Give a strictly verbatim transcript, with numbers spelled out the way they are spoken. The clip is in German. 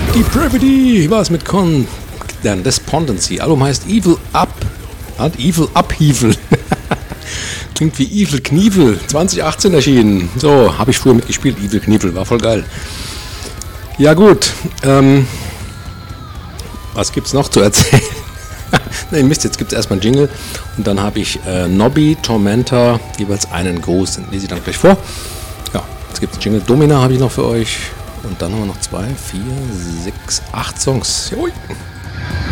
Depravity, was mit Con... Dann Despondency. Album heißt Evil Up. Hat Evil Upheaval. Klingt wie Evil Knievel. zwanzig achtzehn erschienen. So, habe ich früher mitgespielt. Evil Knievel, war voll geil. Ja gut. Ähm, was gibt's noch zu erzählen? Ne, Mist, jetzt gibt es erstmal einen Jingle. Und dann habe ich äh, Nobby, Tormentor, jeweils einen Gruß. Den lese ich dann gleich vor. Ja, jetzt gibt es einen Jingle. Domina habe ich noch für euch. Und dann haben wir noch zwei, vier, sechs, acht Songs. Joi.